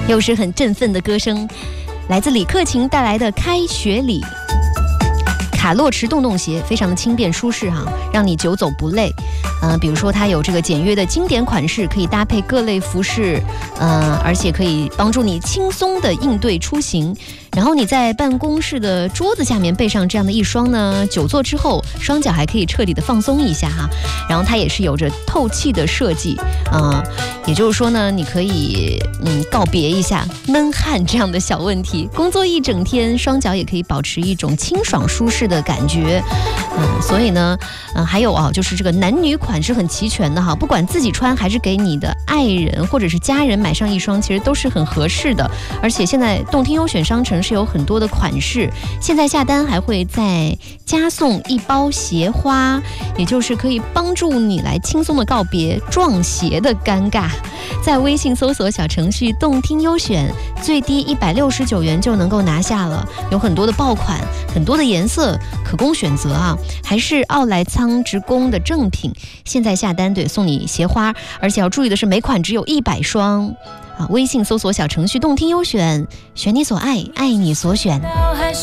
又是很振奋的歌声，来自李克勤带来的《开学礼》。卡洛驰洞洞鞋非常的轻便舒适哈，让你久走不累。比如说它有这个简约的经典款式，可以搭配各类服饰，而且可以帮助你轻松的应对出行。然后你在办公室的桌子下面备上这样的一双呢，久坐之后双脚还可以彻底的放松一下哈。然后它也是有着透气的设计，也就是说呢，你可以告别一下闷汗这样的小问题，工作一整天，双脚也可以保持一种清爽舒适的感觉。所以呢，还有就是这个男女款是很齐全的哈，不管自己穿还是给你的爱人或者是家人买上一双，其实都是很合适的。而且现在动听优选商城是有很多的款式，现在下单还会再加送一包鞋花，也就是可以帮助你来轻松的告别撞鞋的尴尬。在微信搜索小程序动听优选，最低169元就能够拿下了，有很多的爆款，很多的颜色可供选择啊，还是奥莱仓直供的正品。现在下单对送你鞋花，而且要注意的是每款只有100双。微信搜索小程序动听优选，选你所爱，爱你所选。